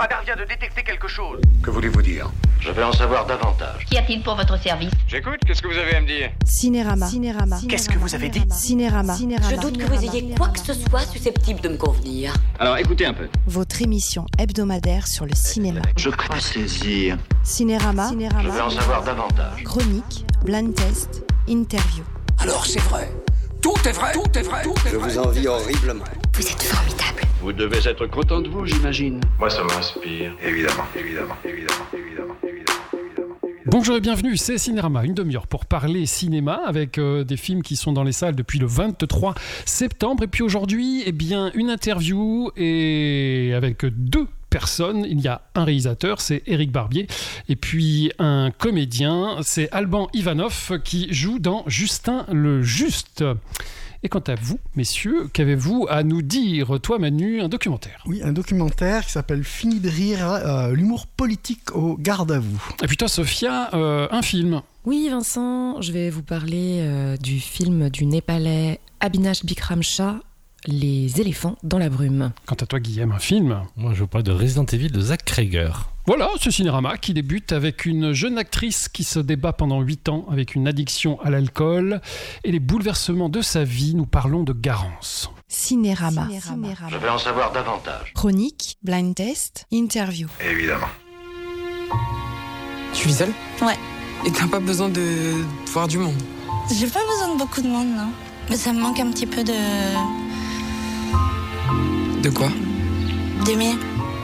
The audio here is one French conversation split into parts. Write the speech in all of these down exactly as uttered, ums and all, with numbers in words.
radar vient de détecter quelque chose. Que voulez-vous dire? Je veux en savoir davantage. Qu'y a-t-il pour votre service? J'écoute, qu'est-ce que vous avez à me dire? Cinérama. Cinérama. Qu'est-ce que vous avez dit? Cinérama. Je doute que vous ayez quoi que ce soit susceptible de me convenir. Alors écoutez un peu. Votre émission hebdomadaire sur le cinéma. Je crois saisir. Cinérama. Je veux en savoir davantage. Chronique, blind test, interview. Alors c'est vrai. Tout est vrai. Tout est vrai. Tout est Je vrai. vous envie horriblement. Vous êtes formidable. Vous devez être content de vous, j'imagine. Moi, ça m'inspire. Évidemment, évidemment, évidemment, évidemment, évidemment, évidemment. Bonjour et bienvenue, c'est Cinérama, une demi-heure pour parler cinéma avec euh, des films qui sont dans les salles depuis le vingt-trois septembre. Et puis aujourd'hui, eh bien, une interview et avec deux personnes. Il y a un réalisateur, c'est Éric Barbier, et puis un comédien, c'est Alban Ivanov qui joue dans Justin le Juste. Et quant à vous, messieurs, qu'avez-vous à nous dire? Toi, Manu, un documentaire. Oui, un documentaire qui s'appelle Fini de rire, euh, l'humour politique au garde à vous. Et puis toi, Sophia, euh, un film. Oui, Vincent, je vais vous parler euh, du film du Népalais Abhinash Bikram Shah, Les éléphants dans la brume. Quant à toi, Guillaume, un film. Moi, je vous parle de Resident Evil de Zach Cregger. Voilà, ce Cinérama qui débute avec une jeune actrice qui se débat pendant huit ans avec une addiction à l'alcool et les bouleversements de sa vie. Nous parlons de Garance. Cinérama. Je veux en savoir davantage. Chronique, blind test, interview. Évidemment. Tu vis seule? Ouais. Et t'as pas besoin de voir du monde? J'ai pas besoin de beaucoup de monde, non. Mais ça me manque un petit peu de... De quoi? d'aimer.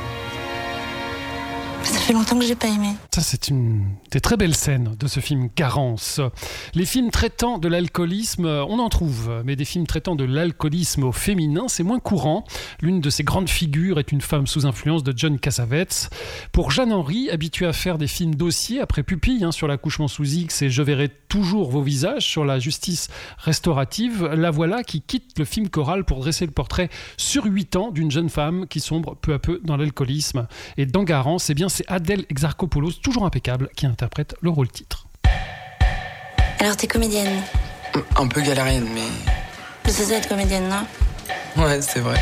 Ça fait longtemps que j'ai pas aimé. Ça, c'est une des très belles scènes de ce film Garance. Les films traitant de l'alcoolisme, on en trouve, mais des films traitant de l'alcoolisme au féminin, c'est moins courant. L'une de ces grandes figures est une femme sous influence de John Cassavetes. Pour Jeanne Henry, habituée à faire des films dossiers après Pupille, hein, sur l'accouchement sous X et Je verrai toujours vos visages sur la justice restaurative, la voilà qui quitte le film choral pour dresser le portrait sur huit ans d'une jeune femme qui sombre peu à peu dans l'alcoolisme. Et dans Garance, eh bien, c'est Adèle Exarchopoulos, toujours impeccable, qui interprète le rôle titre. Alors t'es comédienne? Un peu galérienne, mais... Mais c'est ça être comédienne, non? Ouais, c'est vrai.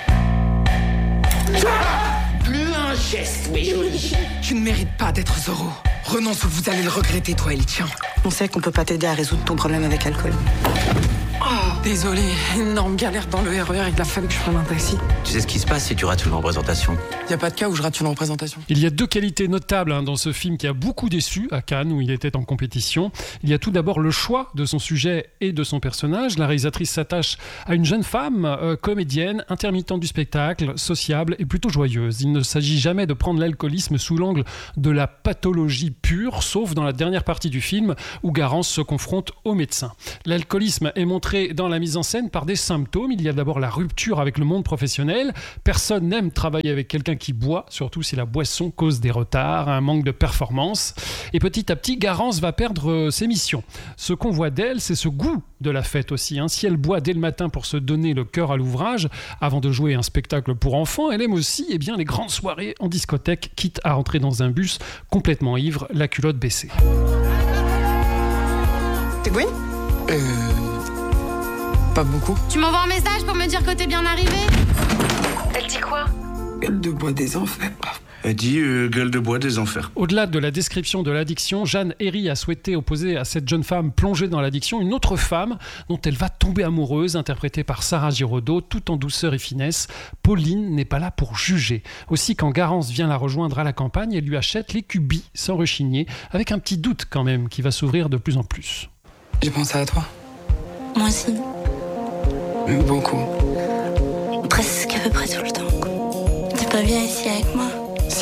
Plus un geste, mes jolis. Tu ne mérites pas d'être Zorro. Renonce ou vous allez le regretter, toi et les tiens. On sait qu'on peut pas t'aider à résoudre ton problème avec l'alcool. Oh, désolé, énorme galère dans le R E R, il a fallu que je prenne un taxi. Tu sais ce qui se passe si tu rates une représentation? Y a pas de cas où je rate une représentation. Il y a deux qualités notables hein, dans ce film qui a beaucoup déçu à Cannes où il était en compétition. Il y a tout d'abord le choix de son sujet et de son personnage. La réalisatrice s'attache à une jeune femme, euh, comédienne, intermittente du spectacle, sociable et plutôt joyeuse. Il ne s'agit jamais de prendre l'alcoolisme sous l'angle de la pathologie pure, sauf dans la dernière partie du film où Garance se confronte au médecin. L'alcoolisme est montré dans la mise en scène par des symptômes. Il y a d'abord la rupture avec le monde professionnel. Personne n'aime travailler avec quelqu'un qui boit, surtout si la boisson cause des retards, un manque de performance. Et petit à petit, Garance va perdre ses missions. Ce qu'on voit d'elle, c'est ce goût de la fête aussi. Hein. Si elle boit dès le matin pour se donner le cœur à l'ouvrage, avant de jouer un spectacle pour enfants, elle aime aussi eh bien, les grandes soirées en discothèque, quitte à rentrer dans un bus complètement ivre, la culotte baissée. T'es Gwen? Euh... Pas beaucoup. Tu m'envoies un message pour me dire que t'es bien arrivé? Elle dit quoi? Gueule de bois des enfers. Elle dit euh, gueule de bois des enfers. Au-delà de la description de l'addiction, Jeanne Henry a souhaité opposer à cette jeune femme plongée dans l'addiction une autre femme dont elle va tomber amoureuse, interprétée par Sarah Giraudot, tout en douceur et finesse. Pauline n'est pas là pour juger. Aussi, quand Garance vient la rejoindre à la campagne, elle lui achète les cubis sans rechigner, avec un petit doute quand même qui va s'ouvrir de plus en plus. J'ai pensé à toi. Moi aussi. Beaucoup. Presque à peu près tout le temps. T'es pas bien ici avec moi?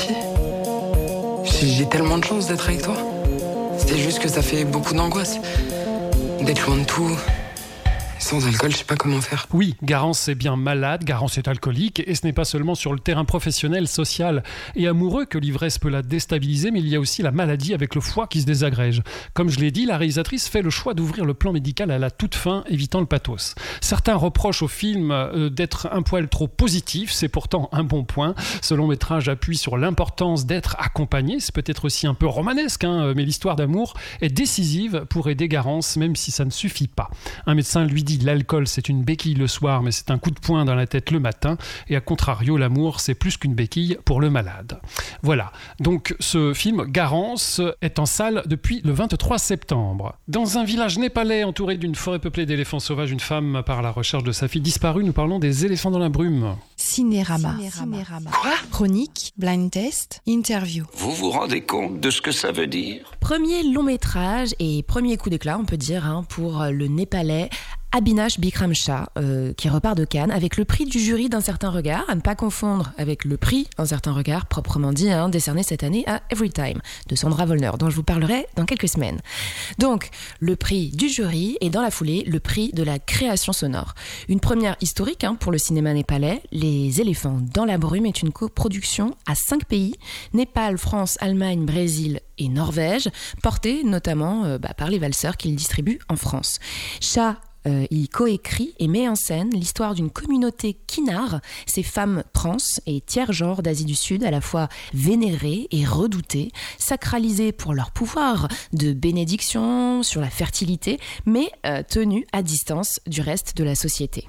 Si. J'ai tellement de chance d'être avec toi. C'est juste que ça fait beaucoup d'angoisse. D'être loin de tout. Sans alcool, je sais pas comment faire. Oui, Garance est bien malade, Garance est alcoolique, et ce n'est pas seulement sur le terrain professionnel, social et amoureux que l'ivresse peut la déstabiliser, mais il y a aussi la maladie avec le foie qui se désagrège. Comme je l'ai dit, la réalisatrice fait le choix d'ouvrir le plan médical à la toute fin, évitant le pathos. Certains reprochent au film euh, d'être un poil trop positif, c'est pourtant un bon point. Ce long métrage appuie sur l'importance d'être accompagné, c'est peut-être aussi un peu romanesque, hein, mais l'histoire d'amour est décisive pour aider Garance, même si ça ne suffit pas. Un médecin lui dit l'alcool c'est une béquille le soir, mais c'est un coup de poing dans la tête le matin, et à contrario, l'amour c'est plus qu'une béquille pour le malade. Voilà, donc ce film Garance est en salle depuis le vingt-trois septembre. Dans un village népalais entouré d'une forêt peuplée d'éléphants sauvages, une femme part à la recherche de sa fille disparue. Nous parlons des éléphants dans la brume. Cinérama. Cinérama. Chronique, blind test, interview. Vous vous rendez compte de ce que ça veut dire ? Premier long métrage et premier coup d'éclat, on peut dire, hein, pour le Népalais Abhinash Bikram Shah, euh, qui repart de Cannes avec le prix du jury d'un certain regard, à ne pas confondre avec le prix Un certain regard, proprement dit, hein, décerné cette année à Everytime, de Sandra Wollner, dont je vous parlerai dans quelques semaines. Donc, le prix du jury et dans la foulée, le prix de la création sonore. Une première historique hein, pour le cinéma népalais. Les éléphants dans la brume est une coproduction à cinq pays, Népal, France, Allemagne, Brésil et Norvège, portée notamment euh, bah, par les valseurs qu'il distribue en France. Shah Euh, il coécrit et met en scène l'histoire d'une communauté kinnar, ces femmes trans et tiers-genres d'Asie du Sud, à la fois vénérées et redoutées, sacralisées pour leur pouvoir de bénédiction sur la fertilité, mais euh, tenues à distance du reste de la société.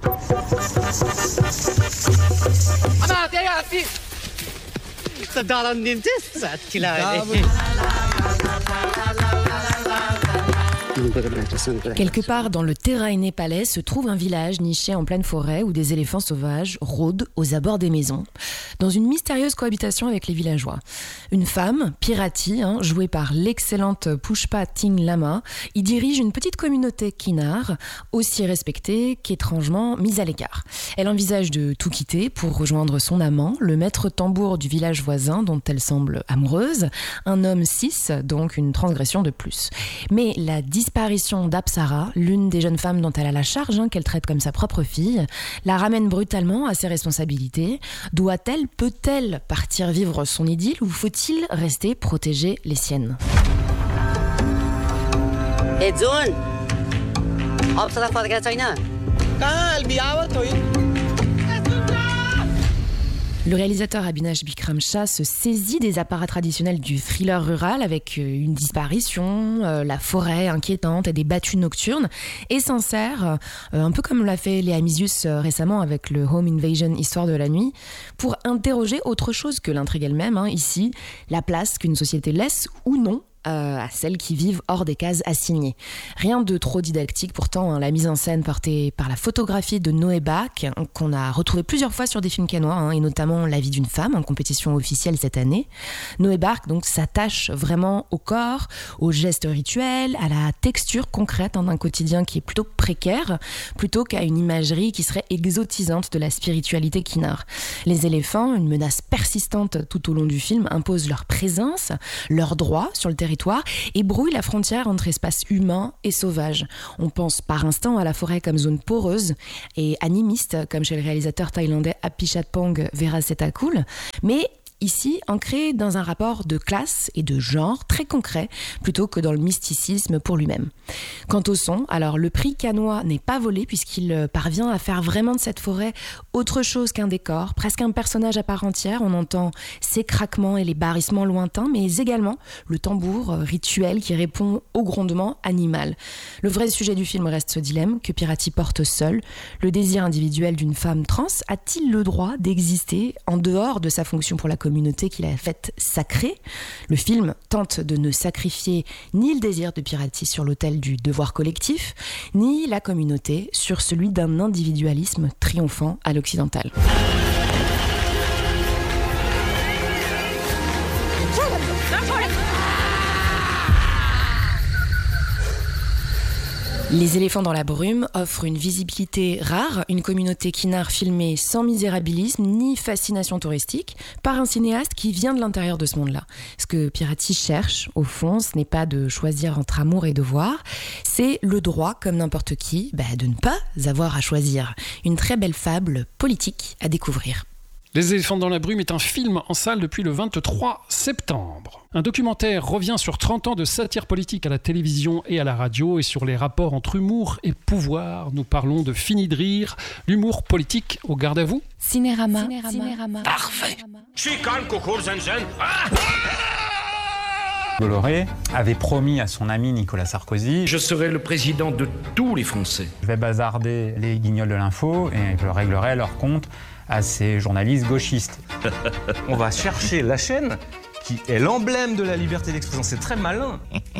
Quelque part dans le terrain népalais se trouve un village niché en pleine forêt où des éléphants sauvages rôdent aux abords des maisons, dans une mystérieuse cohabitation avec les villageois. Une femme, Pirati, hein, jouée par l'excellente Pushpa Ting Lama, y dirige une petite communauté kinnar, aussi respectée qu'étrangement mise à l'écart. Elle envisage de tout quitter pour rejoindre son amant, le maître tambour du village voisin dont elle semble amoureuse, un homme cis, donc une transgression de plus. Mais la disparition d'Apsara, l'une des jeunes femmes dont elle a la charge, hein, qu'elle traite comme sa propre fille, la ramène brutalement à ses responsabilités. Doit-elle, peut-elle partir vivre son idylle ou faut-il rester protéger les siennes ? Hey June, Apsara फर्केको छैन कहाँ बिहा भयो toi? Le réalisateur Abhinash Bikram Shah se saisit des apparats traditionnels du thriller rural avec une disparition, euh, la forêt inquiétante et des battues nocturnes et s'en sert, euh, un peu comme l'a fait Léa Misius euh, récemment avec le Home Invasion Histoire de la nuit, pour interroger autre chose que l'intrigue elle-même, hein, ici, la place qu'une société laisse ou non Euh, à celles qui vivent hors des cases assignées. Rien de trop didactique pourtant, hein, la mise en scène portée par la photographie de Noé Bach, qu'on a retrouvé plusieurs fois sur des films cannois, hein, et notamment La vie d'une femme, en compétition officielle cette année. Noé Bach donc s'attache vraiment au corps, aux gestes rituels, à la texture concrète hein, d'un quotidien qui est plutôt précaire, plutôt qu'à une imagerie qui serait exotisante de la spiritualité kinnar. Les éléphants, une menace persistante tout au long du film, imposent leur présence, leurs droits sur le territoire et brouille la frontière entre espace humain et sauvage. On pense par instant à la forêt comme zone poreuse et animiste, comme chez le réalisateur thaïlandais Apichatpong Veerasetthakul, mais ici ancré dans un rapport de classe et de genre très concret, plutôt que dans le mysticisme pour lui-même. Quant au son, alors le prix cannois n'est pas volé puisqu'il parvient à faire vraiment de cette forêt autre chose qu'un décor, presque un personnage à part entière. On entend ses craquements et les barrissements lointains, mais également le tambour rituel qui répond au grondement animal. Le vrai sujet du film reste ce dilemme que Pirati porte seul. Le désir individuel d'une femme trans a-t-il le droit d'exister en dehors de sa fonction pour la communauté qu'il a faite sacrée? Le film tente de ne sacrifier ni le désir de Pirati sur l'autel du devoir collectif, ni la communauté sur celui d'un individualisme triomphant à l'occidental. Les éléphants dans la brume offrent une visibilité rare, une communauté kinnar filmée sans misérabilisme ni fascination touristique par un cinéaste qui vient de l'intérieur de ce monde-là. Ce que Pirati cherche, au fond, ce n'est pas de choisir entre amour et devoir, c'est le droit, comme n'importe qui, bah, de ne pas avoir à choisir. Une très belle fable politique à découvrir. Les éléphants dans la brume est un film en salle depuis le vingt-trois septembre. Un documentaire revient sur trente ans de satire politique à la télévision et à la radio et sur les rapports entre humour et pouvoir. Nous parlons de Fini de rire, l'humour politique au garde à vous. Cinérama. Cinérama. Parfait. Je suis calme, coucou, zen zen. Ah Bolloré avait promis à son ami Nicolas Sarkozy « Je serai le président de tous les Français. Je vais bazarder les guignols de l'info et je réglerai leur compte à ces journalistes gauchistes. » On va chercher la chaîne qui est l'emblème de la liberté d'expression. C'est très malin.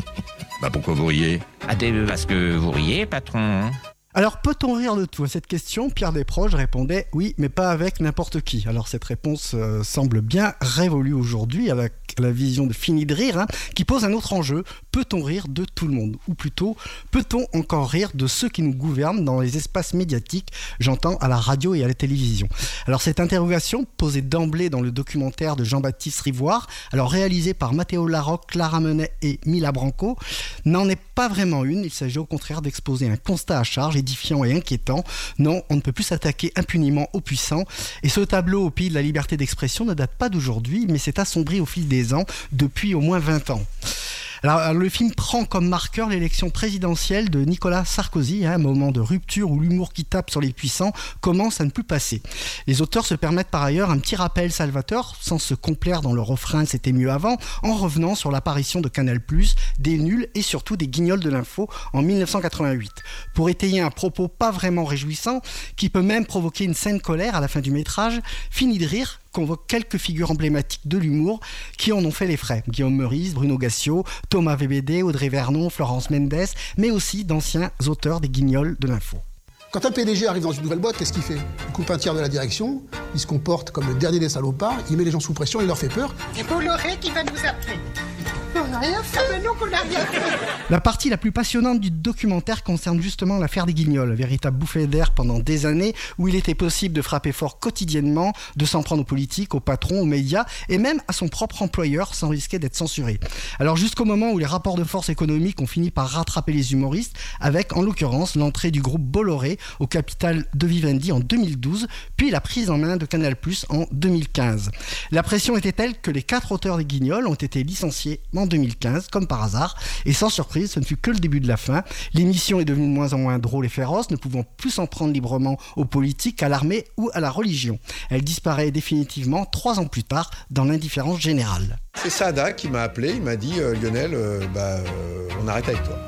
Bah pourquoi vous riez? Ah, parce que vous riez, patron. Alors, peut-on rire de tout? À cette question, Pierre Desproges répondait « Oui, mais pas avec n'importe qui ». Alors, cette réponse euh, semble bien révolue aujourd'hui avec la vision de Fini de rire, hein, qui pose un autre enjeu. Peut-on rire de tout le monde? Ou plutôt, peut-on encore rire de ceux qui nous gouvernent dans les espaces médiatiques, j'entends à la radio et à la télévision? Alors, cette interrogation, posée d'emblée dans le documentaire de Jean-Baptiste Rivoire, alors réalisé par Matteo Larocque, Clara Menet et Mila Branco, n'en est pas vraiment une. Il s'agit au contraire d'exposer un constat à charge édifiant et inquiétant. Non, on ne peut plus s'attaquer impunément aux puissants. Et ce tableau au pays de la liberté d'expression ne date pas d'aujourd'hui, mais s'est assombri au fil des ans, depuis au moins vingt ans. Alors, le film prend comme marqueur l'élection présidentielle de Nicolas Sarkozy, hein, un moment de rupture où l'humour qui tape sur les puissants commence à ne plus passer. Les auteurs se permettent par ailleurs un petit rappel salvateur, sans se complaire dans le refrain « c'était mieux avant », en revenant sur l'apparition de Canal plus, des nuls et surtout des guignols de l'info en dix-neuf cent quatre-vingt-huit. Pour étayer un propos pas vraiment réjouissant, qui peut même provoquer une saine colère à la fin du métrage, Fini de rire convoque quelques figures emblématiques de l'humour qui en ont fait les frais. Guillaume Meurice, Bruno Gassio, Thomas V B D, Audrey Vernon, Florence Mendes, mais aussi d'anciens auteurs des guignols de l'info. Quand un P D G arrive dans une nouvelle boîte, qu'est-ce qu'il fait? Il coupe un tiers de la direction, il se comporte comme le dernier des salopards, il met les gens sous pression, il leur fait peur. C'est Bolloré qui va nous appeler. On n'a rien fait, mais non qu'on n'a rien fait. La partie la plus passionnante du documentaire concerne justement l'affaire des guignols, véritable bouffée d'air pendant des années où il était possible de frapper fort quotidiennement, de s'en prendre aux politiques, aux patrons, aux médias et même à son propre employeur sans risquer d'être censuré. Alors jusqu'au moment où les rapports de force économiques ont fini par rattraper les humoristes avec en l'occurrence l'entrée du groupe Bolloré au capital de Vivendi en deux mille douze, puis la prise en main de Canal plus en deux mille quinze. La pression était telle que les quatre auteurs des guignols ont été licenciés en deux mille quinze, comme par hasard, et sans surprise, ce ne fut que le début de la fin. L'émission est devenue de moins en moins drôle et féroce, ne pouvant plus s'en prendre librement aux politiques, à l'armée ou à la religion. Elle disparaît définitivement trois ans plus tard dans l'indifférence générale. C'est Sada qui m'a appelé, il m'a dit euh, Lionel, euh, bah, euh, on arrête avec toi.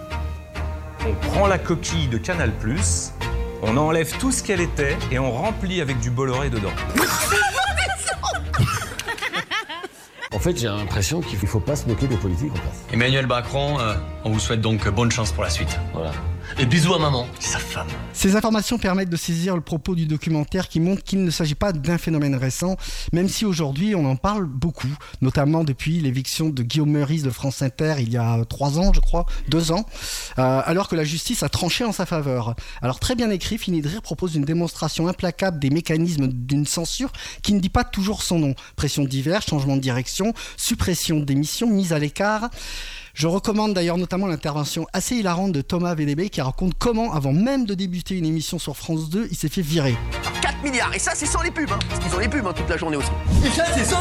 On prend la coquille de Canal plus, on enlève tout ce qu'elle était et on remplit avec du Bolloré dedans. En fait, j'ai l'impression qu'il ne faut pas se moquer des politiques en place. Emmanuel Macron, euh, on vous souhaite donc bonne chance pour la suite. Voilà. Et bisous à maman, sa femme. Ces informations permettent de saisir le propos du documentaire qui montre qu'il ne s'agit pas d'un phénomène récent, même si aujourd'hui on en parle beaucoup, notamment depuis l'éviction de Guillaume Meurice de France Inter il y a trois ans, je crois, deux ans, euh, alors que la justice a tranché en sa faveur. Alors très bien écrit, Fini de rire propose une démonstration implacable des mécanismes d'une censure qui ne dit pas toujours son nom. Pression diverse, changement de direction, suppression d'émissions, mise à l'écart. Je recommande d'ailleurs notamment l'intervention assez hilarante de Thomas V D B qui raconte comment, avant même de débuter une émission sur France deux, il s'est fait virer. quatre milliards, et ça c'est sans les pubs, hein, parce qu'ils ont les pubs hein, toute la journée aussi. Et ça c'est sans